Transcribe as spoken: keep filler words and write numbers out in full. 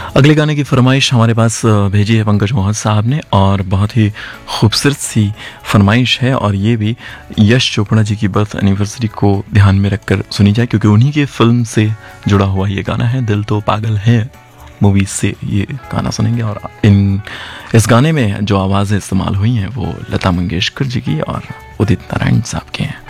अगले गाने की फरमाइश हमारे पास अ, भेजी है पंकज मोहन साहब ने और बहुत ही खूबसूरत सी फरमाइश है और ये भी यश चोपड़ा जी की बर्थ एनिवर्सरी को ध्यान में रखकर सुनी जाए क्योंकि उन्हीं के फिल्म से जुड़ा हुआ ये गाना है। दिल तो पागल है मूवी से ये गाना सुनेंगे और इन इस गाने में जो आवाज़ें इस्तेमाल हुई हैं वो लता मंगेशकर जी की और उदित नारायण साहब के हैं।